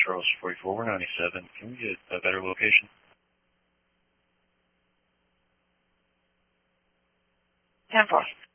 Charles 44, we're 97. Can we get a better location? 10-4.